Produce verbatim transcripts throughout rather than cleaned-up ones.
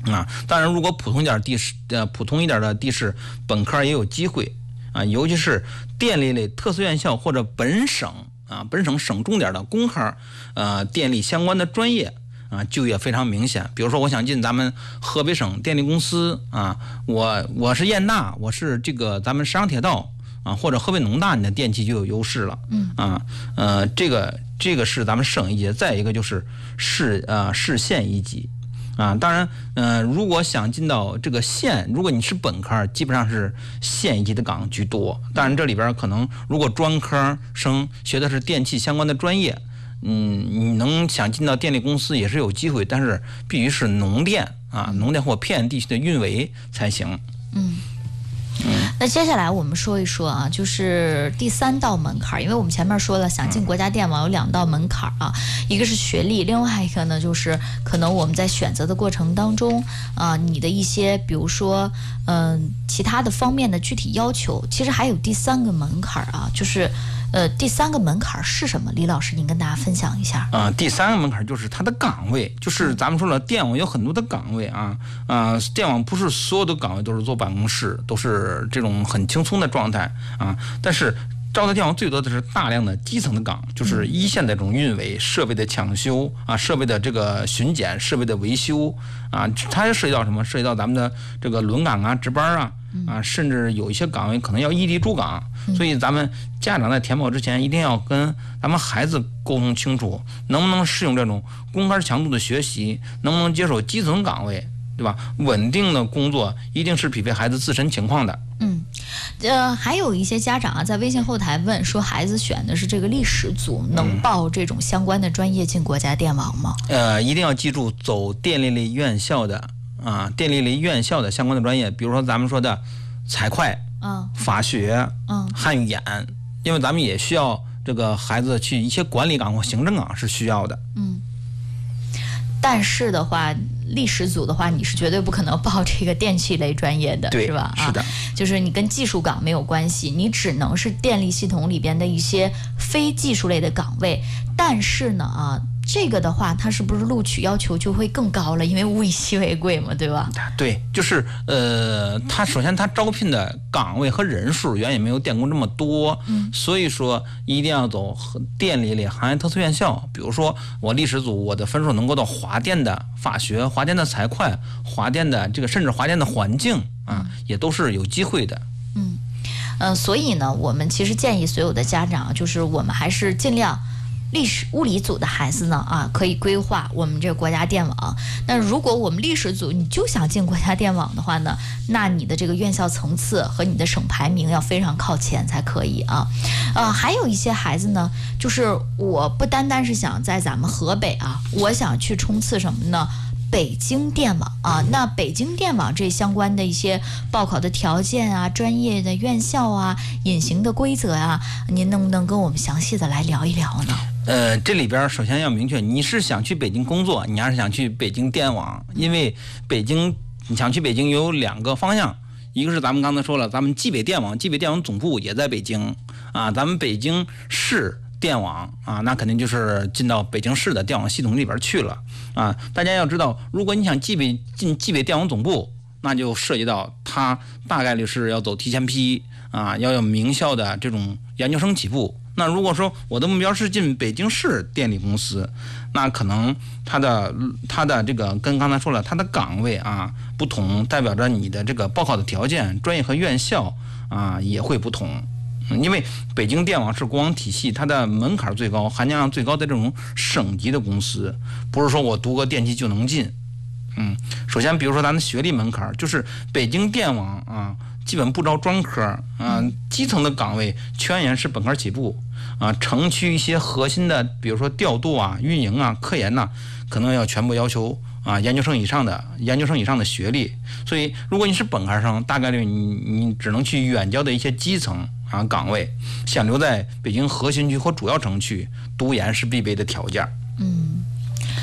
啊，当然，如果普通一点地市，呃，普通一点的地市，本科也有机会啊，尤其是电力类特色院校或者本省啊，本省省重点的工科，呃，电力相关的专业啊，就业非常明显。比如说，我想进咱们河北省电力公司啊，我我是燕大，我是这个咱们沈阳铁道啊，或者河北农大，你的电气就有优势了。嗯啊，呃，这个这个是咱们省一级，再一个就是市呃市县一级。啊，当然，呃，如果想进到这个县，如果你是本科，基本上是县一级的岗居多。当然，这里边可能如果专科生学的是电气相关的专业，嗯，你能想进到电力公司也是有机会，但是必须是农电啊，农电或偏远地区的运维才行。 嗯。那接下来我们说一说啊，就是第三道门槛，因为我们前面说了，想进国家电网有两道门槛啊，一个是学历，另外一个呢就是可能我们在选择的过程当中啊，你的一些比如说嗯、呃、其他的方面的具体要求，其实还有第三个门槛啊，就是呃第三个门槛是什么？李老师，您跟大家分享一下。 啊、呃，第三个门槛就是它的岗位，就是咱们说了，电网有很多的岗位啊啊、呃，电网不是所有的岗位都是坐办公室，都是这种很轻松的状态啊，但是招的电网最多的是大量的基层的岗，就是一线的这种运维、设备的抢修啊、设备的这个巡检、设备的维修啊，它涉及到什么？涉及到咱们的这个轮岗啊、值班啊啊，甚至有一些岗位可能要异地驻岗，所以咱们家长在填报之前一定要跟咱们孩子沟通清楚，能不能适应这种公开强度的学习，能不能接受基层岗位。对吧？稳定的工作一定是匹配孩子自身情况的。 嗯，呃，还有一些家长啊，在微信后台问说，孩子选的是这个历史组，能报这种相关的专业进国家电网吗？ 呃，一定要记住，走电力类院校的啊，电力类院校的相关的专业，比如说咱们说的财会、嗯，法学、嗯，汉语言，因为咱们也需要这个孩子去一些管理岗或行政岗是需要的。 嗯，但是的话。历史组的话，你是绝对不可能报这个电气类专业的，是吧？ 是的， 就是你跟技术岗没有关系，你只能是电力系统里边的一些非技术类的岗位。但是呢，啊，这个的话，它是不是录取要求就会更高了？因为物以稀为贵嘛，对吧？ 对，就是呃，它首先它招聘的岗位和人数远远没有电工这么多，嗯，所以说一定要走电力类行业特色院校。比如说我历史组，我的分数能够到华电的法学、华电的财会、华电的这个，甚至华电的环境啊，也都是有机会的。 嗯，呃，所以呢，我们其实建议所有的家长，就是我们还是尽量。历史物理组的孩子呢，啊，可以规划我们这个国家电网。那如果我们历史组你就想进国家电网的话呢，那你的这个院校层次和你的省排名要非常靠前才可以啊。呃，还有一些孩子呢，就是我不单单是想在咱们河北啊，我想去冲刺什么呢？北京电网啊，那北京电网这相关的一些报考的条件啊、专业的院校啊、隐形的规则啊，您能不能跟我们详细的来聊一聊呢？ 呃，这里边首先要明确，你是想去北京工作，你还是想去北京电网？因为北京，你想去北京有两个方向，一个是咱们刚才说了，咱们冀北电网，冀北电网总部也在北京啊，咱们北京市电网啊，那肯定就是进到北京市的电网系统里边去了啊。大家要知道，如果你想冀北进冀北电网总部，那就涉及到它大概率是要走提前批啊，要有名校的这种研究生起步。那如果说我的目标是进北京市电力公司，那可能它的它的这个跟刚才说了，它的岗位啊不同，代表着你的这个报考的条件、专业和院校啊也会不同。因为北京电网是国网体系，它的门槛最高、含金量最高的这种省级的公司，不是说我读个电机就能进。嗯，首先比如说咱的学历门槛，就是北京电网啊，基本不招专科啊，基层的岗位全员是本科起步啊，城区一些核心的，比如说调度啊、运营啊、科研呐、啊，可能要全部要求啊研究生以上的研究生以上的学历。所以如果你是本科生，大概率你你只能去远郊的一些基层啊岗位，想留在北京核心区或主要城区，读研是必备的条件。 嗯。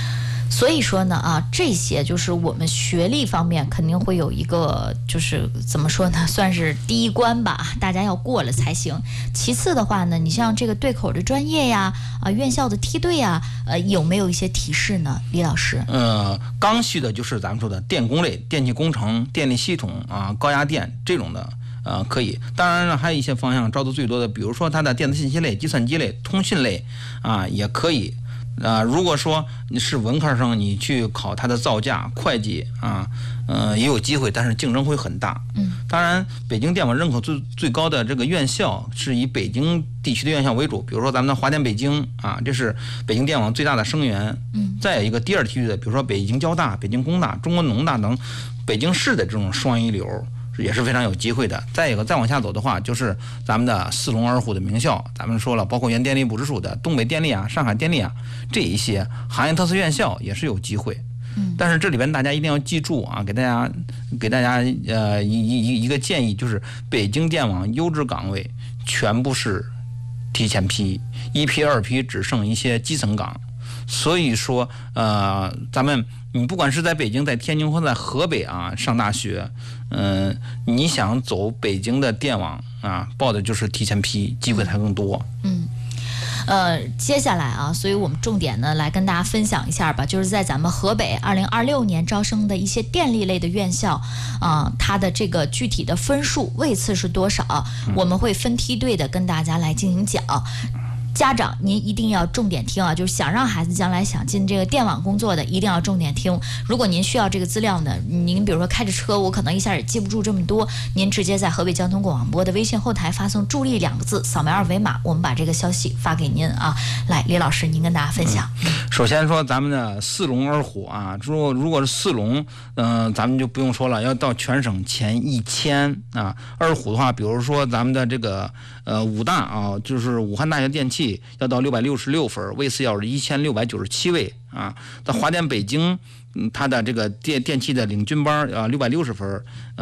所以说呢啊，这些就是我们学历方面肯定会有一个，就是怎么说呢，算是第一关吧，大家要过了才行。其次的话呢，你像这个对口的专业呀，啊院校的梯队呀，呃有没有一些提示呢，李老师？ 呃，刚需的就是咱们说的电工类、电气工程、电力系统啊、高压电这种的。呃，可以。当然了，还有一些方向招的最多的，比如说它的电子信息类、计算机类、通讯类啊，也可以。啊、呃，如果说你是文科生，你去考它的造价、会计啊，呃，也有机会，但是竞争会很大。 嗯， 当然，北京电网人口最最高的这个院校是以北京地区的院校为主，比如说咱们的华电北京啊，这是北京电网最大的生源。 嗯， 再有一个第二梯队的，比如说北京交大、北京工大、中国农大等北京市的这种双一流。也是非常有机会的。再一个，再往下走的话，就是咱们的四龙二虎的名校，咱们说了，包括原电力部直属的东北电力啊、上海电力啊这一些行业特色院校也是有机会。 嗯， 但是这里边大家一定要记住啊，给大家给大家呃一一一个建议，就是北京电网优质岗位全部是提前批，一批二批只剩一些基层岗。所以说，呃，咱们你不管是在北京、在天津或在河北啊上大学，嗯、呃，你想走北京的电网啊，报的就是提前批，机会才更多。 嗯。呃，接下来啊，所以我们重点呢来跟大家分享一下吧，就是在咱们河北二零二六年招生的一些电力类的院校啊、呃，它的这个具体的分数位次是多少，我们会分梯队的跟大家来进行讲。家长您一定要重点听啊，就是想让孩子将来想进这个电网工作的，一定要重点听。如果您需要这个资料呢，您比如说开着车，我可能一下也记不住这么多，您直接在河北交通广播的微信后台发送助力两个字，扫描二维码，我们把这个消息发给您啊。来，李老师您跟大家分享。 嗯、首先说咱们的四龙二虎啊，如果如果是四龙，嗯、呃，咱们就不用说了，要到全省前一千啊。二虎的话，比如说咱们的这个呃武大啊，就是武汉大学电气。要到六百六十六分，位次要是一千六百九十七位啊。到华电北京，嗯，它的这个电电气的领军班啊，六百六十分，